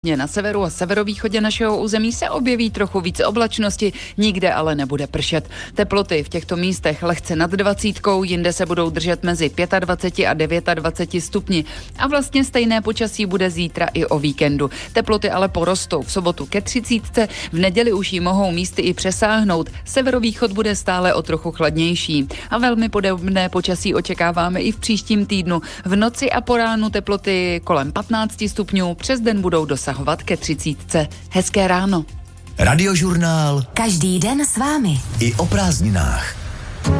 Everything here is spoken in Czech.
Na severu a severovýchodě našeho území se objeví trochu víc oblačnosti, nikde ale nebude pršet. Teploty v těchto místech lehce nad 20, jinde se budou držet mezi 25 a 29 stupni. A vlastně stejné počasí bude zítra i o víkendu. Teploty ale porostou v sobotu ke 30, v neděli už ji mohou místy i přesáhnout. Severovýchod bude stále o trochu chladnější. A velmi podobné počasí očekáváme i v příštím týdnu. V noci a po ránu teploty kolem 15 stupňů, přes den budou dosahovat ke 30. Hezké ráno. Radiožurnál. Každý den s vámi. I o prázdninách.